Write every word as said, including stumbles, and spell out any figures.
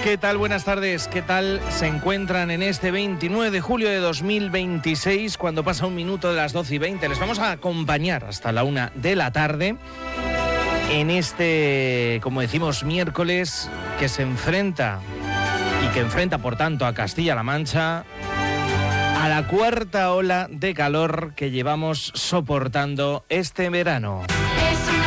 ¿Qué tal? Buenas tardes. ¿Qué tal se encuentran en este veintinueve de julio de dos mil veintiséis, cuando pasa un minuto de las doce y veinte? Les vamos a acompañar hasta la una de la tarde en este, como decimos, miércoles que se enfrenta y que enfrenta, por tanto, a Castilla-La Mancha a la cuarta ola de calor que llevamos soportando este verano.